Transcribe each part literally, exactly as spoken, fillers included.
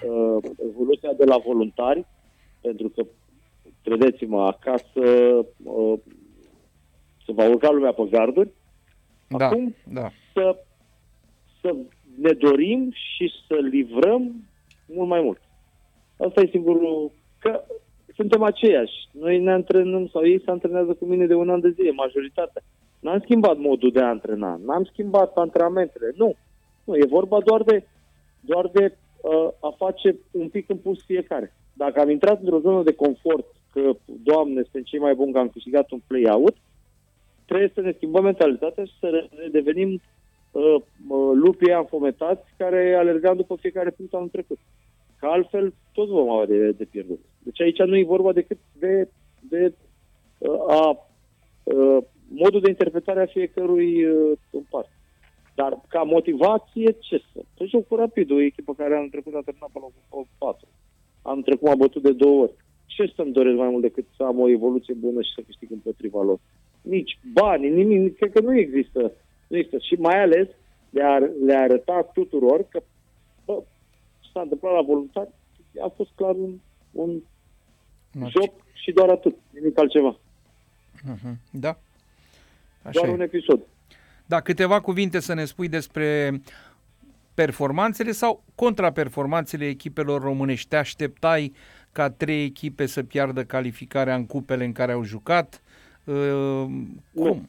uh, evoluția de la voluntari, pentru că, credeți-mă, acasă uh, se va urca lumea pe garduri. Da, Acum da. Să, să ne dorim și să livrăm mult mai mult. Asta e singurul, că suntem aceiași. Noi ne antrenăm, sau ei se antrenează cu mine de un an de zile, majoritatea. N-am schimbat modul de a antrena, n-am schimbat antrenamentele, nu. Nu, e vorba doar de, doar de uh, a face un pic în plus fiecare. Dacă am intrat într-o zonă de confort, că, Doamne, suntem cei mai buni că am câștigat un play-out, trebuie să ne schimbăm mentalitatea și să devenim uh, uh, lupii înfometați care alergam după fiecare punct anul trecut. Că altfel toți vom avea de, de pierdut. Deci aici nu e vorba decât de, de uh, a uh, modul de interpretare a fiecărui uh, în parte. Dar ca motivație, ce să? Păi jocul rapid, o echipă care anul trecut a terminat pe locul patru. Anul trecut m-a bătut de două ori. Ce să-mi doresc mai mult decât să am o evoluție bună și să câștig împotriva lor? Nici bani, nimic, cred că nu există. Nu există. Și mai ales le-a, le-a arătat tuturor că bă, ce s-a întâmplat la voluntari a fost clar un, un joc și doar atât, nimic altceva. Uh-huh. Da. Așa doar e. un episod. Da, câteva cuvinte să ne spui despre performanțele sau contraperformanțele echipelor românești. Te așteptai ca trei echipe să piardă calificarea în cupele în care au jucat? Uh, cum? Nu.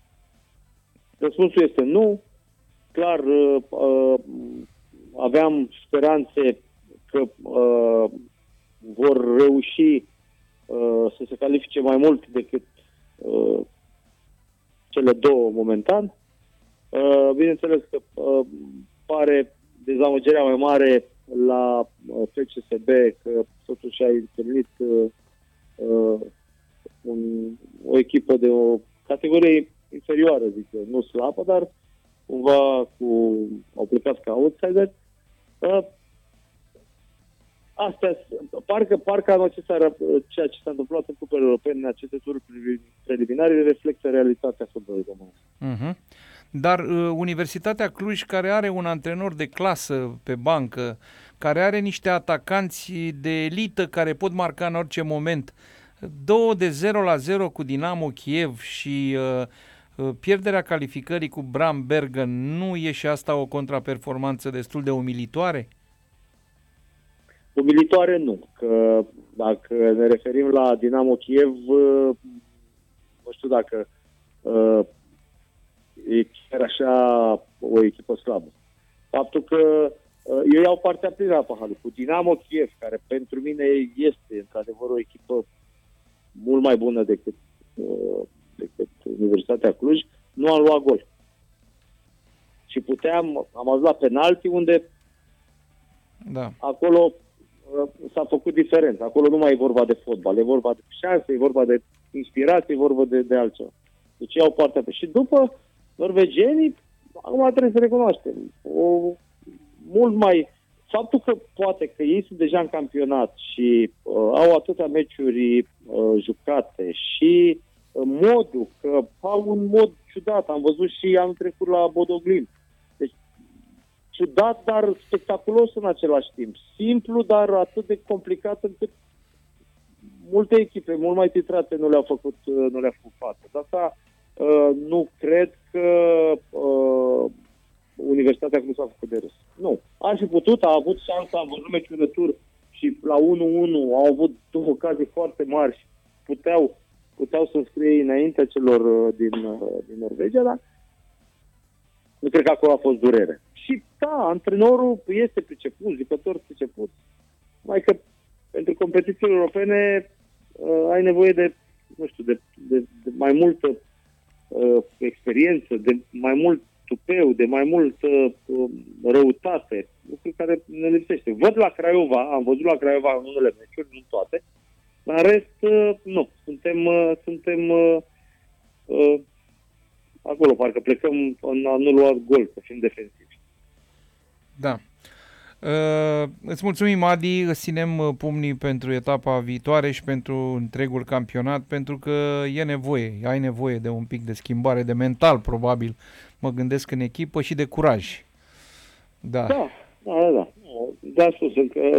Răspunsul este nu. Clar, uh, uh, aveam speranțe că uh, vor reuși uh, să se califice mai mult decât uh, cele două momentan. Uh, bineînțeles că uh, pare dezamăgirea mai mare la uh, F C S B că totuși a întâlnit uh, uh, un, o echipă de o categorie inferioară, zic eu, nu slabă, dar cumva cu, au plecat ca outsider. Uh, Astea, parcă, parcă anul acesta, ceea ce s-a întâmplat în cupele europene, în aceste tururi preliminare, reflectă realitatea fotbalului românesc. Uh-huh. Dar uh, Universitatea Cluj, care are un antrenor de clasă pe bancă, care are niște atacanți de elită care pot marca în orice moment, două de zero la zero cu Dinamo Kiev și uh, pierderea calificării cu Bram Bergen, nu e și asta o contraperformanță destul de umilitoare? Umilitoare nu, că dacă ne referim la Dinamo Kiev, nu știu dacă uh, e chiar așa o echipă slabă. Faptul că uh, eu iau partea plină a paharului. Cu Dinamo Kiev, care pentru mine este într-adevăr o echipă mult mai bună decât, uh, decât Universitatea Cluj, nu am luat gol. Și puteam, am ajuns la penalti unde da. acolo s-a făcut diferență. Acolo nu mai e vorba de fotbal, e vorba de șanse, e vorba de inspirație, e vorba de, de altceva. Deci iau partea pe. Și după norvegienii, acum trebuie să recunoaștem, o, mult mai... Faptul că poate că ei sunt deja în campionat și uh, au atâtea meciuri uh, jucate și uh, modul, că au un mod ciudat, am văzut și anul trecut la Bodoglin. Ciudat, dar spectaculos în același timp. Simplu, dar atât de complicat încât multe echipe, mult mai titrate, nu le-au făcut, nu le-au făcut față. De asta uh, nu cred că uh, Universitatea Cluj s-a făcut de râs. Nu. Ar fi putut, a avut șansa, am văzut meciul de tur și la unu unu au avut două ocazii foarte mari și puteau, puteau să scrie înaintea celor din, din Norvegia, dar nu cred că acolo a fost durere. Și da, antrenorul este priceput, jucător priceput, mai că pentru competițiile europene uh, ai nevoie de, nu știu, de, de, de mai multă uh, experiență, de mai mult tupeu, de mai multă uh, răutate, lucru care ne lipsește. Văd la Craiova, am văzut la Craiova în unele meciuri, nu toate, dar în rest, uh, nu. Suntem, uh, suntem uh, uh, acolo, parcă plecăm în a nu lua gol, să fim defensivi. Da. Uh, îți mulțumim, Adi, îți ținem pumnii pentru etapa viitoare și pentru întregul campionat, pentru că e nevoie, ai nevoie de un pic de schimbare de mental, probabil, mă gândesc, în echipă și de curaj. Da, da, da, da. Da, spus, încă